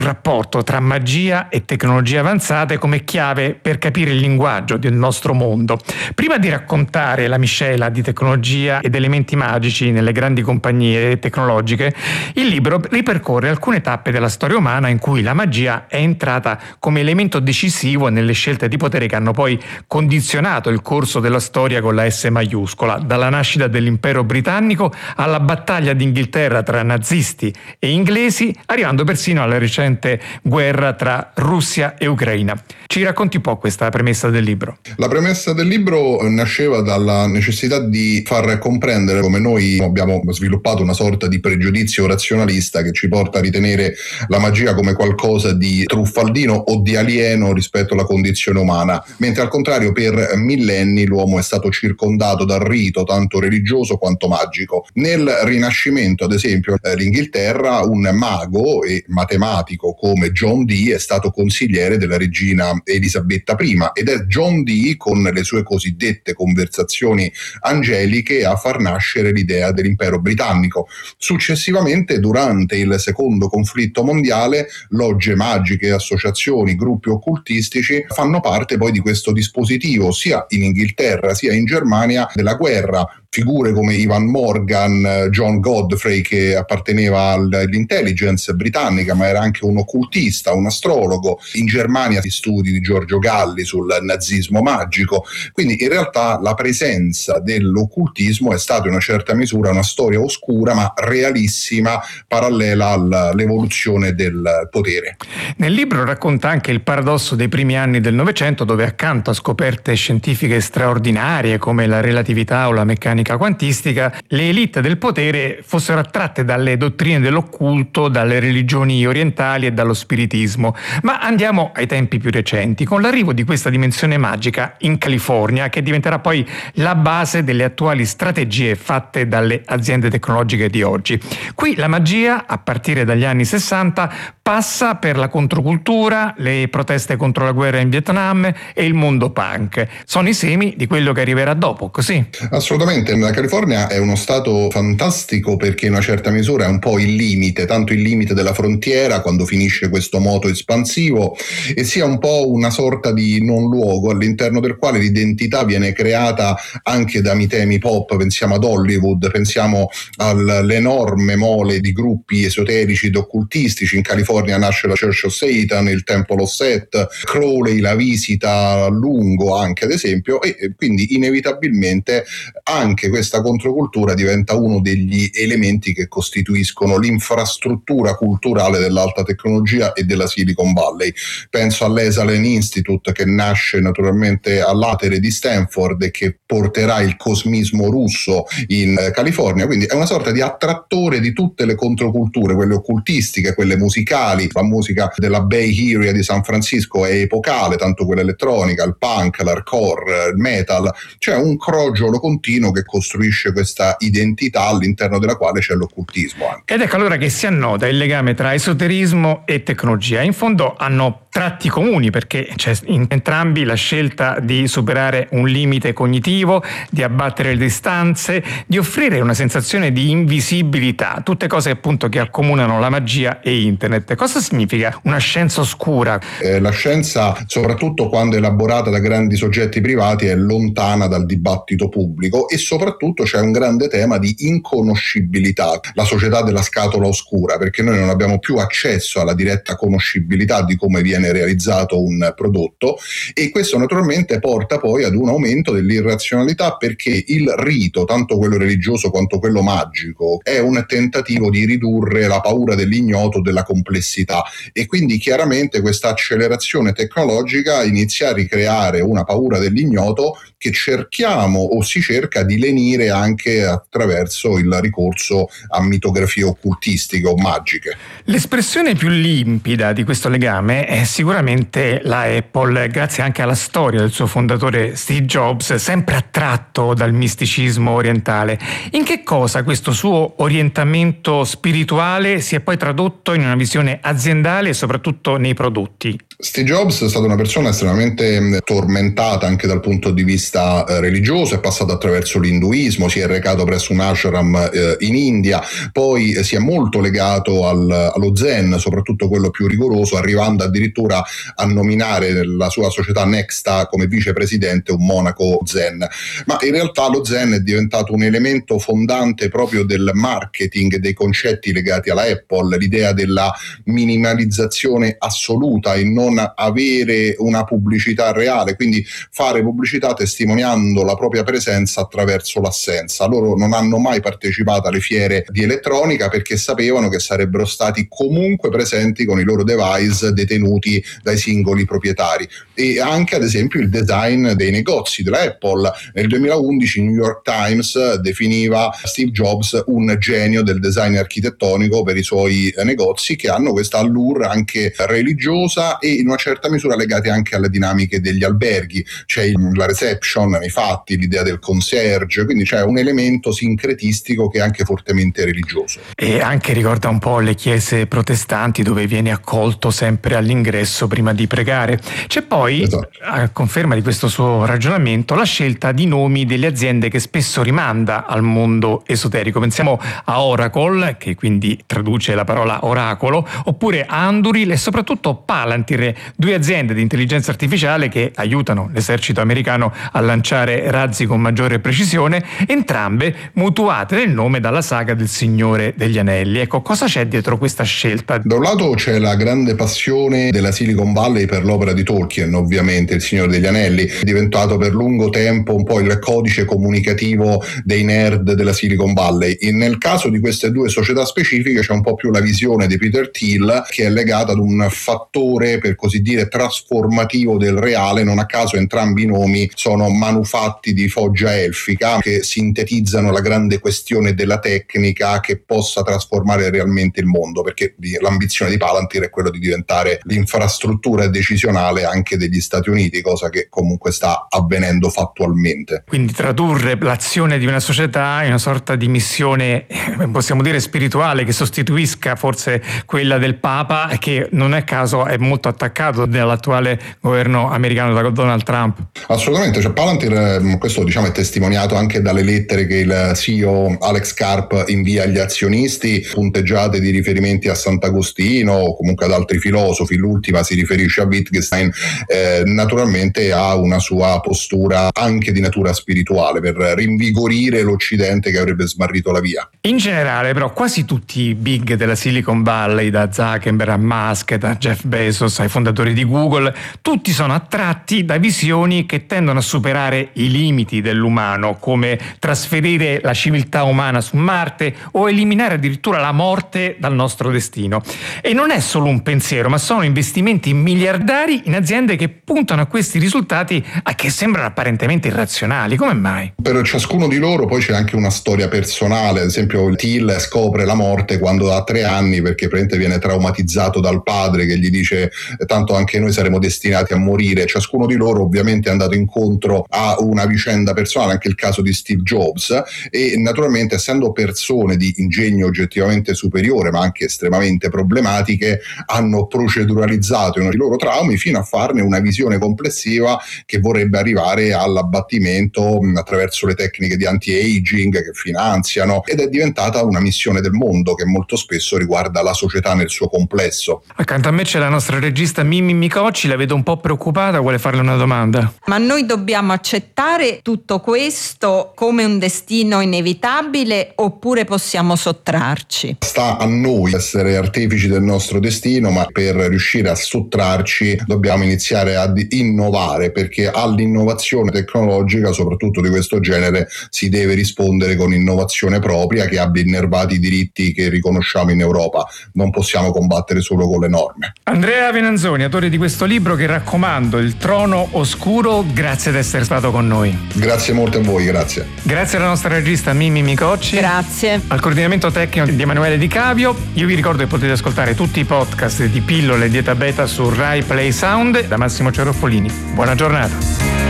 rapporto tra magia e tecnologie avanzate come chiave per capire il linguaggio del nostro mondo. Prima di raccontare la miscela di tecnologia ed elementi magici nelle grandi compagnie tecnologiche, il libro ripercorre alcune tappe della storia umana in cui la magia è entrata come elemento decisivo nelle scelte di potere che hanno poi condizionato il corso della storia con la S maiuscola, dalla nascita dell'impero britannico alla battaglia d'Inghilterra tra nazisti e inglesi, arrivando persino alla recente guerra tra Russia e Ucraina. Ci racconti un po' questa premessa del libro? La premessa del libro nasceva dalla necessità di far comprendere come noi abbiamo sviluppato una sorta di pregiudizio razionalista che ci porta a ritenere la magia come qualcosa di truffaldino o di alieno rispetto alla condizione umana, mentre al contrario per millenni l'uomo è stato circondato dal rito tanto religioso quanto magico. Nel Rinascimento, ad esempio, l'Inghilterra, un mago e matematico come John Dee è stato consigliere della regina Elisabetta I ed è John Dee con le sue cosiddette conversazioni angeliche a far nascere l'idea dell'impero britannico. Successivamente, durante il secondo conflitto mondiale, logge magiche, associazioni, gruppi occultistici fanno parte poi di questo dispositivo sia in Inghilterra sia in Germania della guerra. Figure come Ivan Morgan, John Godfrey, che apparteneva all'intelligence britannica ma era anche un occultista, un astrologo. In Germania gli studi di Giorgio Galli sul nazismo magico. Quindi in realtà la presenza dell'occultismo è stata in una certa misura una storia oscura ma realissima, parallela all'evoluzione del potere. Nel libro racconta anche il paradosso dei primi anni del Novecento, dove accanto a scoperte scientifiche straordinarie come la relatività o la meccanica quantistica, le elite del potere fossero attratte dalle dottrine dell'occulto, dalle religioni orientali e dallo spiritismo. Ma andiamo ai tempi più recenti, con l'arrivo di questa dimensione magica in California, che diventerà poi la base delle attuali strategie fatte dalle aziende tecnologiche di oggi. Qui la magia, a partire dagli anni 60, passa per la controcultura, le proteste contro la guerra in Vietnam e il mondo punk. Sono i semi di quello che arriverà dopo, così? Assolutamente. La California è uno stato fantastico perché in una certa misura è un po' il limite, tanto il limite della frontiera quando finisce questo moto espansivo, e sia un po' una sorta di non luogo all'interno del quale l'identità viene creata anche da mitemi pop. Pensiamo ad Hollywood, pensiamo all'enorme mole di gruppi esoterici ed occultistici. In California nasce la Church of Satan, il Temple of Set, Crowley la visita a lungo anche ad esempio, e quindi inevitabilmente anche questa controcultura diventa uno degli elementi che costituiscono l'infrastruttura culturale dell'alta tecnologia e della Silicon Valley. Penso all'Esalen Institute, che nasce naturalmente all'atere di Stanford e che porterà il cosmismo russo in California, quindi è una sorta di attrattore di tutte le controculture, quelle occultistiche, quelle musicali. La musica della Bay Area di San Francisco è epocale, tanto quella elettronica, il punk, l'hardcore, il metal. C'è un crogiolo continuo che costruisce questa identità all'interno della quale c'è l'occultismo anche. Ed ecco allora che si annoda il legame tra esoterismo e tecnologia. In fondo hanno tratti comuni, perché c'è in entrambi la scelta di superare un limite cognitivo, di abbattere le distanze, di offrire una sensazione di invisibilità, tutte cose appunto che accomunano la magia e internet. Cosa significa una scienza oscura? La scienza, soprattutto quando elaborata da grandi soggetti privati, è lontana dal dibattito pubblico e soprattutto c'è un grande tema di inconoscibilità, la società della scatola oscura, perché noi non abbiamo più accesso alla diretta conoscibilità di come viene realizzato un prodotto, e questo naturalmente porta poi ad un aumento dell'irrazionalità, perché il rito, tanto quello religioso quanto quello magico, è un tentativo di ridurre la paura dell'ignoto, della complessità, e quindi chiaramente questa accelerazione tecnologica inizia a ricreare una paura dell'ignoto che cerchiamo o si cerca di lenire anche attraverso il ricorso a mitografie occultistiche o magiche. L'espressione più limpida di questo legame è sicuramente la Apple, grazie anche alla storia del suo fondatore Steve Jobs, sempre attratto dal misticismo orientale. In che cosa questo suo orientamento spirituale si è poi tradotto in una visione aziendale e soprattutto nei prodotti? Steve Jobs è stata una persona estremamente tormentata anche dal punto di vista religioso, è passato attraverso l'induismo, si è recato presso un ashram in India, poi si è molto legato allo Zen, soprattutto quello più rigoroso, arrivando addirittura a nominare nella sua società Nexta come vicepresidente un monaco Zen. Ma in realtà lo Zen è diventato un elemento fondante proprio del marketing, dei concetti legati alla Apple, l'idea della minimalizzazione assoluta e non avere una pubblicità reale, quindi fare pubblicità testimoniando la propria presenza attraverso l'assenza. Loro non hanno mai partecipato alle fiere di elettronica perché sapevano che sarebbero stati comunque presenti con i loro device detenuti dai singoli proprietari. E anche ad esempio il design dei negozi della Apple. Nel 2011 il New York Times definiva Steve Jobs un genio del design architettonico per i suoi negozi, che hanno questa allure anche religiosa e in una certa misura legate anche alle dinamiche degli alberghi. C'è la reception nei fatti, l'idea del concierge, quindi c'è un elemento sincretistico che è anche fortemente religioso. E anche ricorda un po' le chiese protestanti, dove viene accolto sempre all'ingresso prima di pregare. C'è poi, esatto, a conferma di questo suo ragionamento, la scelta di nomi delle aziende che spesso rimanda al mondo esoterico. Pensiamo a Oracle, che quindi traduce la parola oracolo, oppure a Anduril e soprattutto Palantir, due aziende di intelligenza artificiale che aiutano l'esercito americano a lanciare razzi con maggiore precisione, entrambe mutuate nel nome dalla saga del Signore degli Anelli. Ecco, cosa c'è dietro questa scelta? Da un lato c'è la grande passione della Silicon Valley per l'opera di Tolkien, ovviamente il Signore degli Anelli è diventato per lungo tempo un po' il codice comunicativo dei nerd della Silicon Valley. E nel caso di queste due società specifiche c'è un po' più la visione di Peter Thiel, che è legata ad un fattore, per così dire, trasformativo del reale. Non a caso entrambi i nomi sono manufatti di foggia elfica, che sintetizzano la grande questione della tecnica che possa trasformare realmente il mondo, perché l'ambizione di Palantir è quello di diventare l'infrastruttura decisionale anche degli Stati Uniti, cosa che comunque sta avvenendo fattualmente. Quindi tradurre l'azione di una società in una sorta di missione, possiamo dire spirituale, che sostituisca forse quella del Papa, che non è a caso è molto attaccato dall'attuale governo americano, da Donald Trump. Assolutamente, cioè Palantir, questo diciamo è testimoniato anche dalle lettere che il CEO Alex Karp invia agli azionisti, punteggiate di riferimenti a Sant'Agostino o comunque ad altri filosofi. L'ultima si riferisce a Wittgenstein. Naturalmente ha una sua postura anche di natura spirituale per rinvigorire l'Occidente che avrebbe smarrito la via. In generale però quasi tutti i big della Silicon Valley, da Zuckerberg a Musk, da Jeff Bezos ai fondatori di Google, tutti sono attratti da visioni che tendono a superare i limiti dell'umano, come trasferire la civiltà umana su Marte o eliminare addirittura la morte dal nostro destino. E non è solo un pensiero, ma sono investimenti miliardari in aziende che puntano a questi risultati che sembrano apparentemente irrazionali. Come mai? Per ciascuno di loro poi c'è anche una storia personale. Ad esempio Thiel scopre la morte quando ha 3 anni, perché praticamente viene traumatizzato dal padre che gli dice tanto anche noi saremo destinati a morire. Ciascuno di loro ovviamente è andato incontro a una vicenda personale, anche il caso di Steve Jobs, e naturalmente essendo persone di ingegno oggettivamente superiore ma anche estremamente problematiche, hanno proceduralizzato i loro traumi fino a farne una visione complessiva che vorrebbe arrivare all'abbattimento attraverso le tecniche di anti-aging che finanziano, ed è diventata una missione del mondo che molto spesso riguarda la società nel suo complesso. Accanto a me c'è la nostra regista Mimmi Micocci, la vedo un po' preoccupata, vuole farle una domanda. Ma noi dobbiamo accettare tutto questo come un destino inevitabile oppure possiamo sottrarci? Sta a noi essere artefici del nostro destino, ma per riuscire a sottrarci dobbiamo iniziare ad innovare, perché all'innovazione tecnologica, soprattutto di questo genere, si deve rispondere con innovazione propria che abbia innervati i diritti che riconosciamo in Europa. Non possiamo combattere solo con le norme. Andrea Venanzoni, autore di questo libro che raccomando, Il Trono Oscuro, grazie di essere stato con noi. Grazie molto a voi, grazie. Grazie alla nostra regista Mimmi Micocci. Grazie. Al coordinamento tecnico di Emanuele Di Cavio. Io vi ricordo che potete ascoltare tutti i podcast di Pillole e Dieta Beta su Rai Play Sound. Da Massimo Cerofolini. Buona giornata.